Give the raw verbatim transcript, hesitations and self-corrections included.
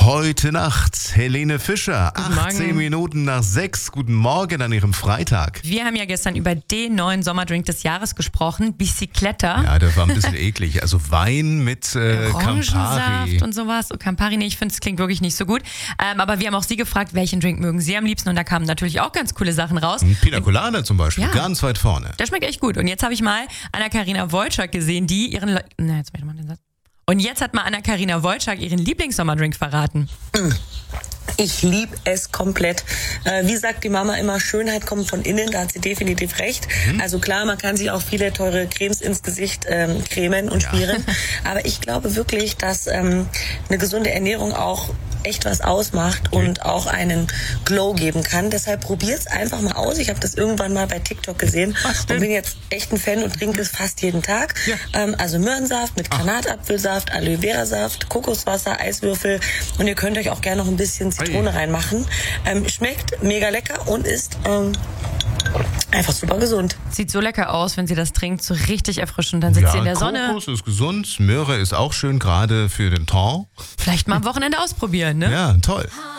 Heute Nacht Helene Fischer, Guten achtzehn Morgen. Minuten nach sechs. Guten Morgen an Ihrem Freitag. Wir haben ja gestern über den neuen Sommerdrink des Jahres gesprochen, Bicicletta. Ja, der war ein bisschen eklig. Also Wein mit äh, Orangensaft Campari. und sowas. Oh, Campari, nee, ich finde, es klingt wirklich nicht so gut. Ähm, aber wir haben auch Sie gefragt, welchen Drink mögen Sie am liebsten? Und da kamen natürlich auch ganz coole Sachen raus. Pina Colada zum Beispiel, Ja. ganz weit vorne. Der schmeckt echt gut. Und jetzt habe ich mal Anna-Karina Wojcik gesehen, die ihren... Le- Na, jetzt warte mal den Satz. Und jetzt hat mal Anna-Karina Wojcik ihren Lieblingssommerdrink verraten. Ich liebe es komplett. Äh, wie sagt die Mama immer, Schönheit kommt von innen, da hat sie definitiv recht. Mhm. Also klar, man kann sich auch viele teure Cremes ins Gesicht ähm, cremen und Ja. schmieren. Aber ich glaube wirklich, dass ähm, eine gesunde Ernährung auch echt was ausmacht Okay. und auch einen Glow geben kann. Deshalb probiert's einfach mal aus. Ich habe das irgendwann mal bei TikTok gesehen Was und bin jetzt echt ein Fan und trinke es fast jeden Tag. Ja. Ähm, also Möhrensaft mit Granatapfelsaft, Aloe Vera Saft, Kokoswasser, Eiswürfel und ihr könnt euch auch gerne noch ein bisschen Zitrone Ei. reinmachen. Ähm, schmeckt mega lecker und ist ähm, einfach super gesund. Sieht so lecker aus, wenn sie das trinkt, so richtig erfrischend. Dann sitzt sie in der Sonne. Kokos ist gesund, Möhre ist auch schön, gerade für den Ton. Vielleicht mal am Wochenende ausprobieren, ne? Ja, toll.